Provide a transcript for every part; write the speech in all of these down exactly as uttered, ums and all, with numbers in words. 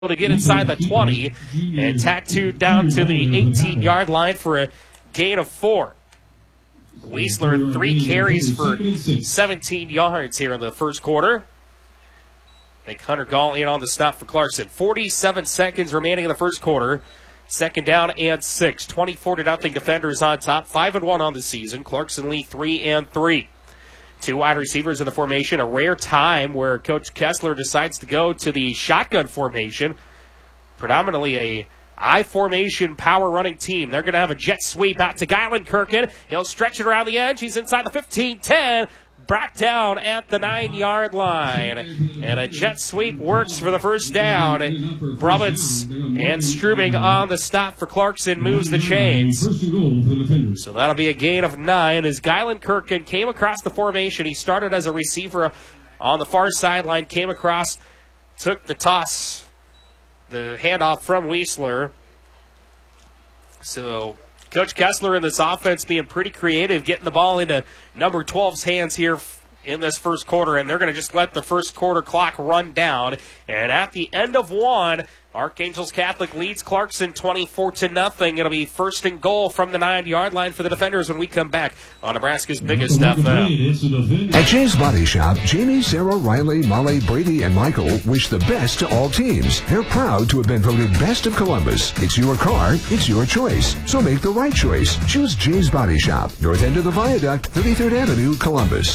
to get inside the twenty and tattooed down to the eighteen-yard line for a gain of four. Weisler, three carries for seventeen yards here in the first quarter. I think Hunter Gall in on the stop for Clarkson. forty-seven seconds remaining in the first quarter. Second down and six. twenty-four to nothing Defenders on top. five and one on the season. Clarkson lead three and three. Two wide receivers in the formation. A rare time where Coach Kessler decides to go to the shotgun formation. Predominantly a I formation power running team. They're going to have a jet sweep out to Geilenkirchen. He'll stretch it around the edge. He's inside the fifteen ten. Back down at the nine-yard line. And a jet sweep works for the first down. Brubbins and Strubing on the stop for Clarkson moves the chains. So that'll be a gain of nine as Geilenkirchen came across the formation. He started as a receiver on the far sideline, came across, took the toss, the handoff from Weisler. So Coach Kessler in this offense being pretty creative, getting the ball into number twelve's hands here in this first quarter, and they're going to just let the first quarter clock run down. And at the end of one, Archangels Catholic leads Clarkson twenty-four to nothing. It'll be first and goal from the nine-yard line for the Defenders when we come back on Nebraska's biggest F M. At Jay's Body Shop, Jamie, Sarah, Riley, Molly, Brady, and Michael wish the best to all teams. They're proud to have been voted Best of Columbus. It's your car, it's your choice. So make the right choice. Choose Jay's Body Shop, north end of the Viaduct, thirty-third Avenue, Columbus.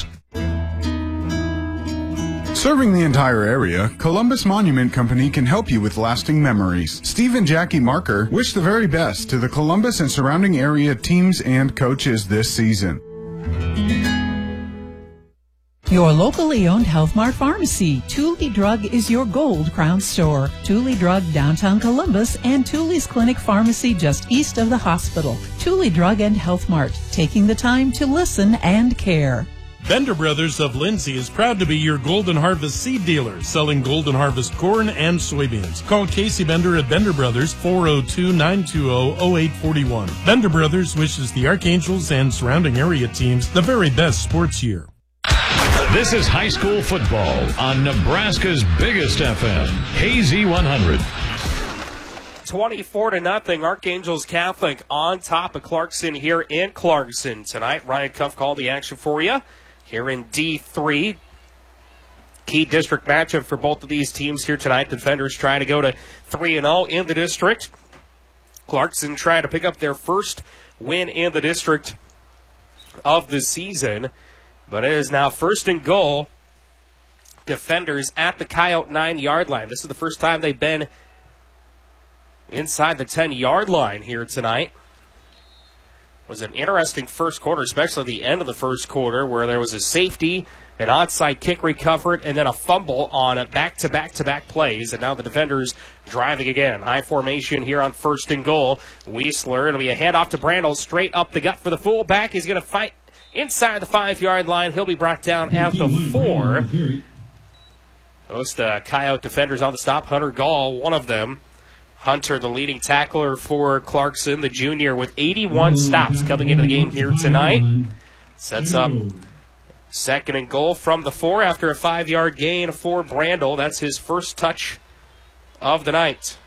Serving the entire area, Columbus Monument Company can help you with lasting memories. Steve and Jackie Marker wish the very best to the Columbus and surrounding area teams and coaches this season. Your locally owned Health Mart Pharmacy. Thule Drug is your gold crown store. Thule Drug downtown Columbus and Thule's Clinic Pharmacy just east of the hospital. Thule Drug and Health Mart, taking the time to listen and care. Bender Brothers of Lindsay is proud to be your Golden Harvest seed dealer, selling Golden Harvest corn and soybeans. Call Casey Bender at Bender Brothers, four oh two, nine two oh, oh eight four one. Bender Brothers wishes the Archangels and surrounding area teams the very best sports year. This is high school football on Nebraska's biggest F M, K Z one hundred. twenty-four to nothing, Archangels Catholic on top of Clarkson here in Clarkson tonight. Ryan Cuff called the action for you. Here in D three, key district matchup for both of these teams here tonight. Defenders trying to go to three and oh in the district. Clarkson trying to pick up their first win in the district of the season. But it is now first and goal. Defenders at the Coyote nine-yard line. This is the first time they've been inside the ten-yard line here tonight. Was an interesting first quarter, especially the end of the first quarter, where there was a safety, an onside kick recovered, and then a fumble on a back-to-back-to-back plays. And now the Defenders driving again. High formation here on first and goal. Weisler, it'll be a handoff to Brandel, straight up the gut for the fullback. He's going to fight inside the five-yard line. He'll be brought down at the four. Those uh, Coyote Defenders on the stop. Hunter Gall, one of them. Hunter, the leading tackler for Clarkson, the junior, with eighty-one stops coming into the game here tonight. Sets up second and goal from the four after a five-yard gain for Brandel. That's his first touch of the night.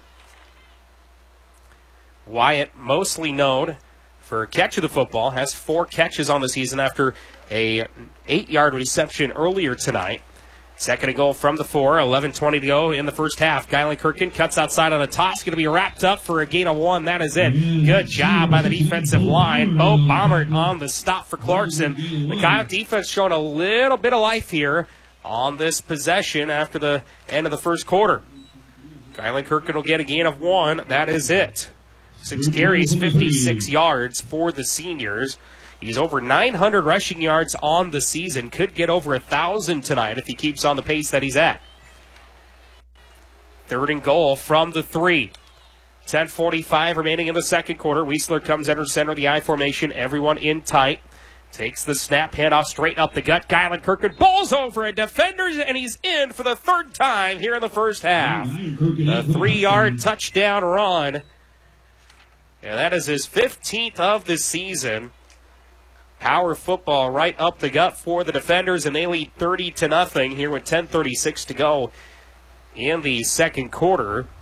Wyatt, mostly known for catch of the football, has four catches on the season after a eight-yard reception earlier tonight. Second and goal from the four, eleven twenty to go in the first half. Geilenkirchen cuts outside on a toss, going to be wrapped up for a gain of one. That is it. Good job by the defensive line. Bo Baumert on the stop for Clarkson. The Coyote defense showing a little bit of life here on this possession after the end of the first quarter. Geilenkirchen will get a gain of one. That is it. Six carries, fifty-six yards for the seniors. He's over nine hundred rushing yards on the season. Could get over one thousand tonight if he keeps on the pace that he's at. Third and goal from the three. ten forty-five remaining in the second quarter. Weisler comes under center, the I formation. Everyone in tight. Takes the snap, handoff straight up the gut. Geilenkirchen balls over a defender, and he's in for the third time here in the first half. A three-yard touchdown run. And that is his fifteenth of the season. Power football right up the gut for the Defenders, and they lead thirty to nothing here with ten thirty-six to go in the second quarter.